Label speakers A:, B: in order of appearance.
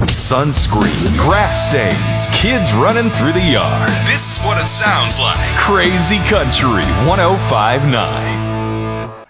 A: Sunscreen, grass stains, kids running through the yard. This is what it sounds like. Crazy Country 1059.